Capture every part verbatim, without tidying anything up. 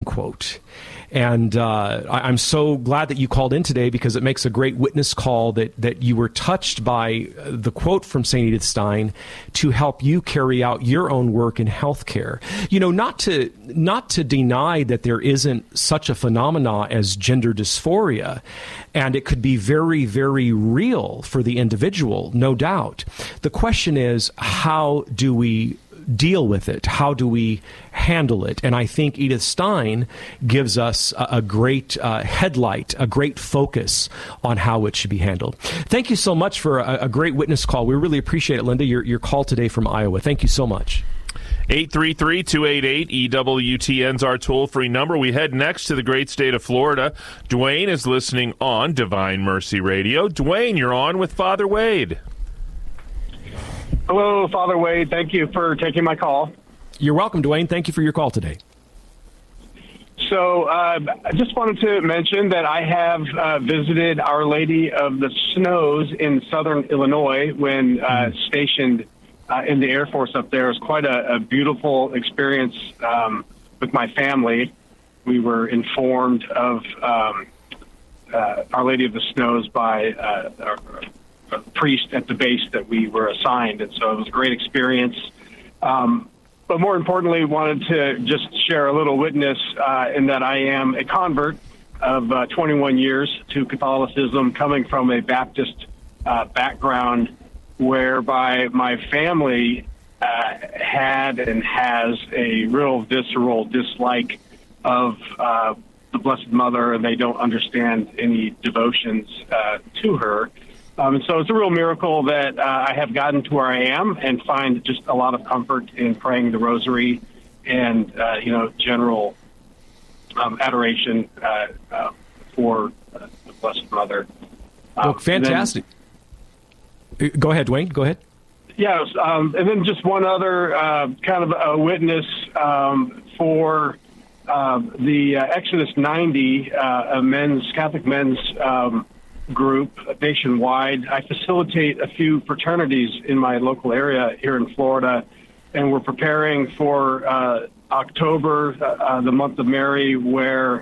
quote. And uh, I, I'm so glad that you called in today, because it makes a great witness call that, that you were touched by the quote from Saint Edith Stein to help you carry out your own work in healthcare. You know, not to not to deny that there isn't such a phenomena as gender dysphoria, and it could be very, very real for the individual, no doubt. The question is, how do we deal with it? How do we handle it? And I think Edith Stein gives us a, a great uh, headlight, a great focus on how it should be handled. Thank you so much for a, a great witness call. We really appreciate it, Linda, your, your call today from Iowa. Thank you so much. eight three three, two eight eight, E W T N's our toll-free number. We head next to the great state of Florida. Dwayne is listening on Divine Mercy Radio. Dwayne, you're on with Father Wade. Hello, Father Wade. Thank you for taking my call. You're welcome, Dwayne. Thank you for your call today. So uh, I just wanted to mention that I have uh, visited Our Lady of the Snows in southern Illinois when uh, stationed uh, in the Air Force up there. It was quite a, a beautiful experience um, with my family. We were informed of um, uh, Our Lady of the Snows by uh, our, a priest at the base that we were assigned, and so it was a great experience. Um, but more importantly, wanted to just share a little witness uh, in that I am a convert of uh, twenty-one years to Catholicism, coming from a Baptist uh, background, whereby my family uh, had and has a real visceral dislike of uh, the Blessed Mother, and they don't understand any devotions uh, to her. Um, and so it's a real miracle that uh, I have gotten to where I am and find just a lot of comfort in praying the Rosary and, uh, you know, general um, adoration uh, uh, for uh, the Blessed Mother. Um, well, fantastic. Then, Go ahead, Dwayne. Go ahead. Yes. Um, and then just one other uh, kind of a witness um, for uh, the uh, Exodus ninety, uh, a men's, Catholic men's um group nationwide. I facilitate a few fraternities in my local area here in Florida, and we're preparing for uh, October, uh, the month of Mary, where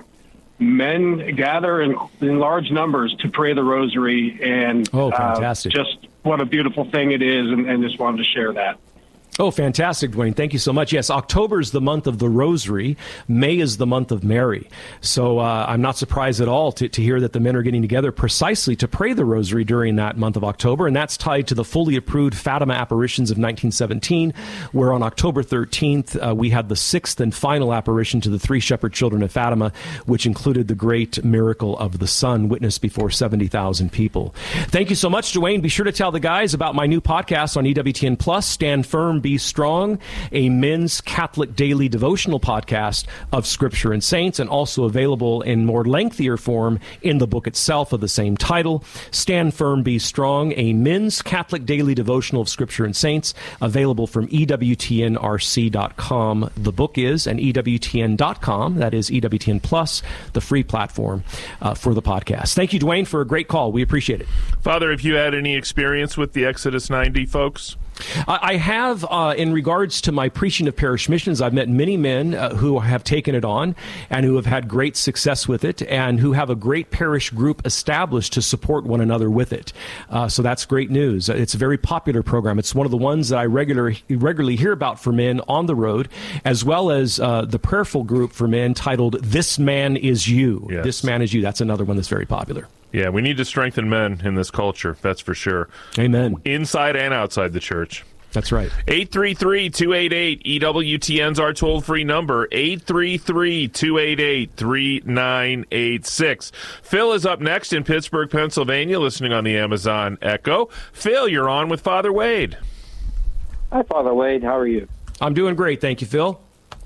men gather in, in large numbers to pray the Rosary, and oh, fantastic. Uh, just what a beautiful thing it is, and, and just wanted to share that. Oh, fantastic, Dwayne. Thank you so much. Yes, October is the month of the Rosary. May is the month of Mary. So uh, I'm not surprised at all to, to hear that the men are getting together precisely to pray the Rosary during that month of October. And that's tied to the fully approved Fatima apparitions of nineteen seventeen, where on October thirteenth, uh, we had the sixth and final apparition to the three shepherd children of Fatima, which included the great miracle of the sun witnessed before seventy thousand people. Thank you so much, Dwayne. Be sure to tell the guys about my new podcast on E W T N Plus, Stand Firm, Be Strong, a men's Catholic daily devotional podcast of Scripture and Saints, and also available in more lengthier form in the book itself of the same title, Stand Firm, Be Strong, a men's Catholic daily devotional of Scripture and Saints, available from E W T N R C dot com. The book is, and E W T N dot com, that is E W T N Plus, the free platform uh, for the podcast. Thank you, Dwayne, for a great call. We appreciate it. Father, have you had any experience with the Exodus ninety folks? I have, uh, in regards to my preaching of parish missions, I've met many men uh, who have taken it on and who have had great success with it and who have a great parish group established to support one another with it. Uh, so that's great news. It's a very popular program. It's one of the ones that I regular, regularly hear about for men on the road, as well as uh, the prayerful group for men titled This Man Is You. Yes. This Man Is You. That's another one that's very popular. Yeah, we need to strengthen men in this culture, that's for sure. Amen. Inside and outside the church. That's right. eight three three, two eight eight, E W T N's our toll-free number, eight three three, two eight eight, three nine eight six. Phil is up next in Pittsburgh, Pennsylvania, listening on the Amazon Echo. Phil, you're on with Father Wade. Hi, Father Wade. How are you? I'm doing great. Thank you, Phil.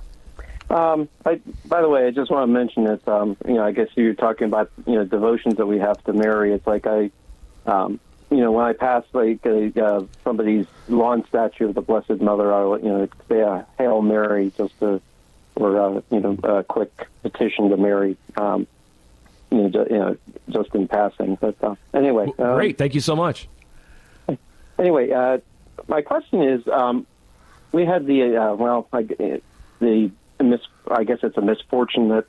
Um, I, by the way, I just want to mention that, um, you know, I guess you're talking about, you know, devotions that we have to Mary. It's like I, um, you know, when I pass, like, a, uh, somebody's lawn statue of the Blessed Mother, I'll, you know, say a Hail Mary just to, or, uh, you know, a quick petition to Mary, um, you know, just, you know, just in passing. But uh, anyway. Um, Great. Thank you so much. Anyway, uh, my question is, um, we had the, uh, well, I, the, mis- I guess it's a misfortune that